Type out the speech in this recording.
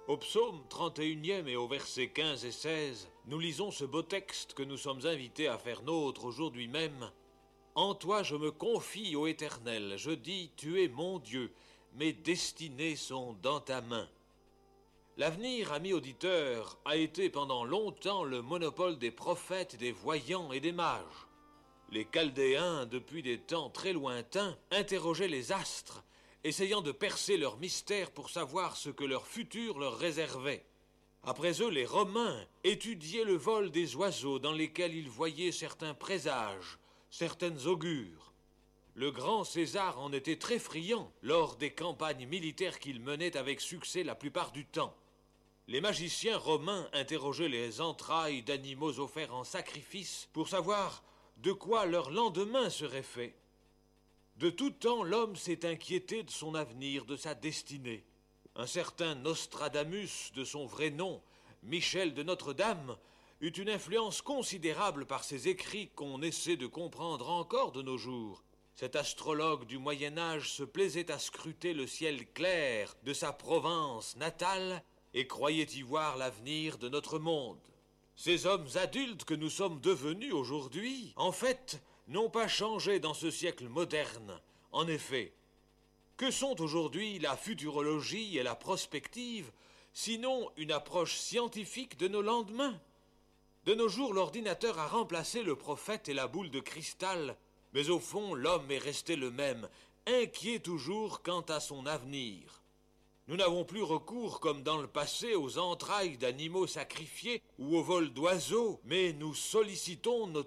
Au psaume 31e et au verset 15 et 16, nous lisons ce beau texte que nous sommes invités à faire nôtre aujourd'hui même. « En toi je me confie, ô Éternel, je dis, tu es mon Dieu, mes destinées sont dans ta main. » L'avenir, amis auditeurs, a été pendant longtemps le monopole des prophètes, des voyants et des mages. Les Chaldéens, depuis des temps très lointains, interrogeaient les astres, essayant de percer leur mystère pour savoir ce que leur futur leur réservait. Après eux, les Romains étudiaient le vol des oiseaux dans lesquels ils voyaient certains présages, certaines augures. Le grand César en était très friand lors des campagnes militaires qu'il menait avec succès la plupart du temps. Les magiciens romains interrogeaient les entrailles d'animaux offerts en sacrifice pour savoir de quoi leur lendemain serait fait. De tout temps, l'homme s'est inquiété de son avenir, de sa destinée. Un certain Nostradamus, de son vrai nom, Michel de Notre-Dame, eut une influence considérable par ses écrits qu'on essaie de comprendre encore de nos jours. Cet astrologue du Moyen-Âge se plaisait à scruter le ciel clair de sa province natale et croyait y voir l'avenir de notre monde. Ces hommes adultes que nous sommes devenus aujourd'hui, en fait, n'ont pas changé dans ce siècle moderne. En effet, que sont aujourd'hui la futurologie et la prospective, sinon une approche scientifique de nos lendemains? De nos jours, l'ordinateur a remplacé le prophète et la boule de cristal, mais au fond, l'homme est resté le même, inquiet toujours quant à son avenir. Nous n'avons plus recours, comme dans le passé, aux entrailles d'animaux sacrifiés ou au vol d'oiseaux, mais nous sollicitons nos